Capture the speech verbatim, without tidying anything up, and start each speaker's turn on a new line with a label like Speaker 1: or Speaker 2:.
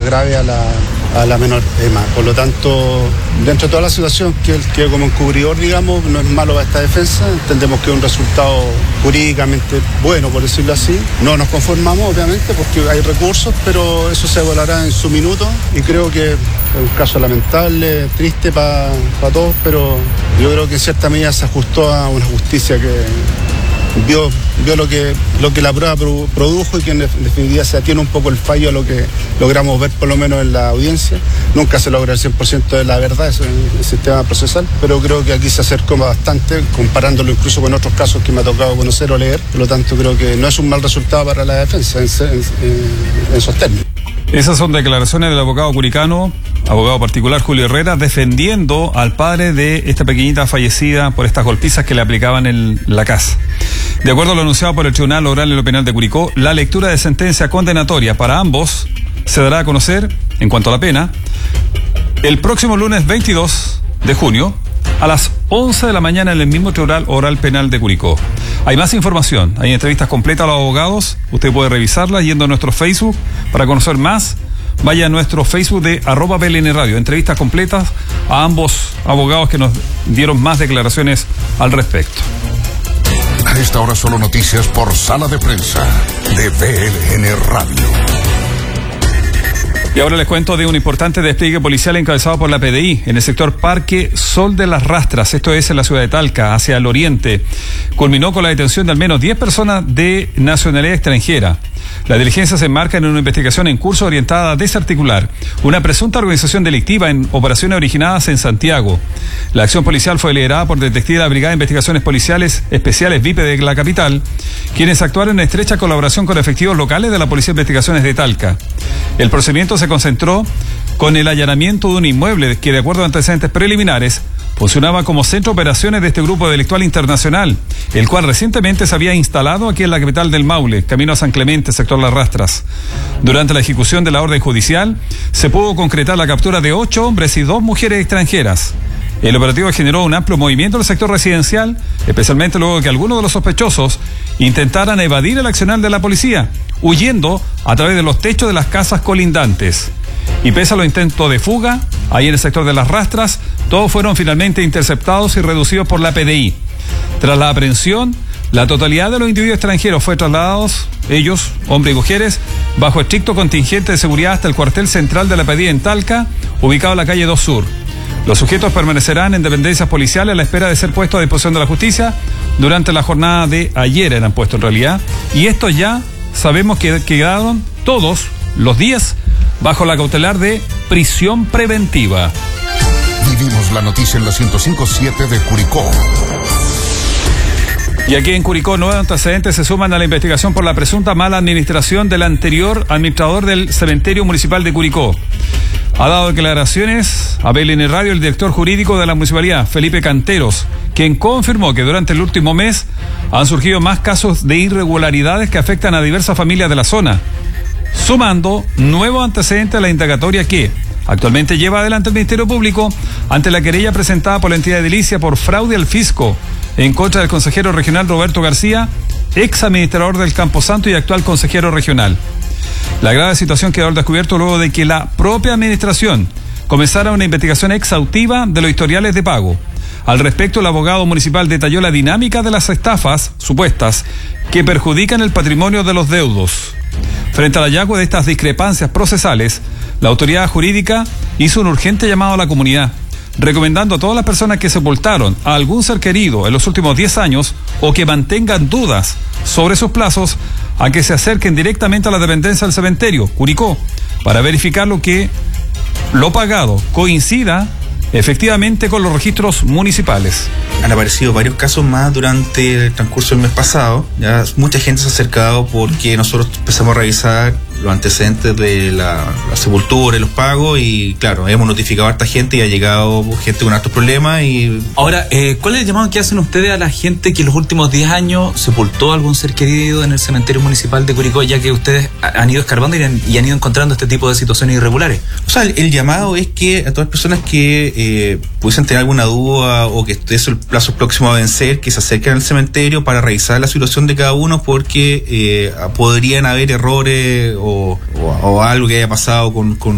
Speaker 1: grave a la, a la menor Emma. Por lo tanto, dentro de toda la situación, que él quede como encubridor, digamos, no es malo para esta defensa. Entendemos que es un resultado jurídicamente bueno, por decirlo así. No nos conformamos, obviamente, porque hay recursos, pero eso se evaluará en su minuto y creo que es un caso lamentable, triste para pa todos, pero yo creo que en cierta medida se ajustó a una justicia que vio, vio lo que lo que la prueba produjo y que en definitiva se atiene un poco el fallo a lo que logramos ver por lo menos en la audiencia. Nunca se logra el cien por ciento de la verdad, eso es el sistema procesal, pero creo que aquí se acercó bastante, comparándolo incluso con otros casos que me ha tocado conocer o leer. Por lo tanto, creo que no es un mal resultado para la defensa en, en, en esos términos.
Speaker 2: Esas son declaraciones del abogado curicano, abogado particular Julio Herrera, defendiendo al padre de esta pequeñita fallecida por estas golpizas que le aplicaban en la casa. De acuerdo a lo anunciado por el Tribunal Oral en lo Penal de Curicó, la lectura de sentencia condenatoria para ambos se dará a conocer, en cuanto a la pena, el próximo lunes veintidós de junio a las once de la mañana en el mismo Tribunal Oral Penal de Curicó. Hay más información, hay entrevistas completas a los abogados, usted puede revisarlas yendo a nuestro Facebook. Para conocer más, vaya a nuestro Facebook de arroba B L N Radio, entrevistas completas a ambos abogados que nos dieron más declaraciones al respecto.
Speaker 3: A esta hora solo noticias por Sala de Prensa de B L N Radio.
Speaker 2: Y ahora les cuento de un importante despliegue policial encabezado por la P D I en el sector Parque Sol de las Rastras, esto es en la ciudad de Talca, hacia el oriente. Culminó con la detención de al menos diez personas de nacionalidad extranjera. La diligencia se enmarca en una investigación en curso orientada a desarticular una presunta organización delictiva en operaciones originadas en Santiago. La acción policial fue liderada por detectives de la Brigada de Investigaciones Policiales Especiales V I P E de la capital, quienes actuaron en estrecha colaboración con efectivos locales de la Policía de Investigaciones de Talca. El procedimiento se concentró con el allanamiento de un inmueble que, de acuerdo a antecedentes preliminares, funcionaba como centro de operaciones de este grupo delictual internacional, el cual recientemente se había instalado aquí en la capital del Maule, camino a San Clemente, sector Las Rastras. Durante la ejecución de la orden judicial, se pudo concretar la captura de ocho hombres y dos mujeres extranjeras. El operativo generó un amplio movimiento en el sector residencial, especialmente luego de que algunos de los sospechosos intentaran evadir el accionar de la policía, huyendo a través de los techos de las casas colindantes. Y pese a los intentos de fuga, ahí en el sector de Las Rastras, todos fueron finalmente interceptados y reducidos por la P D I. Tras la aprehensión, la totalidad de los individuos extranjeros fue trasladados, ellos, hombres y mujeres, bajo estricto contingente de seguridad hasta el cuartel central de la P D I en Talca, ubicado en la calle dos Sur. Los sujetos permanecerán en dependencias policiales a la espera de ser puestos a disposición de la justicia. Durante la jornada de ayer eran puestos en realidad, y estos ya sabemos que quedaron todos los días bajo la cautelar de prisión preventiva.
Speaker 3: Vivimos la noticia en la ciento cinco punto siete de Curicó.
Speaker 2: Y aquí en Curicó, nuevos antecedentes se suman a la investigación por la presunta mala administración del anterior administrador del cementerio municipal de Curicó. Ha dado declaraciones a B L N Radio el director jurídico de la municipalidad, Felipe Canteros, quien confirmó que durante el último mes han surgido más casos de irregularidades que afectan a diversas familias de la zona, sumando nuevos antecedentes a la indagatoria que actualmente lleva adelante el Ministerio Público ante la querella presentada por la entidad edilicia por fraude al fisco en contra del consejero regional Roberto García, ex administrador del Camposanto y actual consejero regional. La grave situación quedó al descubierto luego de que la propia administración comenzara una investigación exhaustiva de los historiales de pago. Al respecto, el abogado municipal detalló la dinámica de las estafas supuestas que perjudican el patrimonio de los deudos. Frente al hallazgo de estas discrepancias procesales, la autoridad jurídica hizo un urgente llamado a la comunidad, recomendando a todas las personas que sepultaron a algún ser querido en los últimos diez años o que mantengan dudas sobre sus plazos a que se acerquen directamente a la dependencia del cementerio Curicó para verificar lo que lo pagado coincida efectivamente con los registros municipales.
Speaker 4: Han aparecido varios casos más durante el transcurso del mes pasado. Ya mucha gente se ha acercado porque nosotros empezamos a revisar los antecedentes de la, la sepultura y los pagos, y claro, hemos notificado a harta gente y ha llegado gente con hartos problemas. Y
Speaker 5: ahora, eh, ¿cuál es el llamado que hacen ustedes a la gente que en los últimos diez años sepultó a algún ser querido en el cementerio municipal de Curicó, ya que ustedes han ido escarbando y han, y han ido encontrando este tipo de situaciones irregulares?
Speaker 4: O sea, el, el llamado es que a todas las personas que eh, pudiesen tener alguna duda o que esté el plazo próximo a vencer, que se acerquen al cementerio para revisar la situación de cada uno, porque eh, podrían haber errores o O, o algo que haya pasado con, con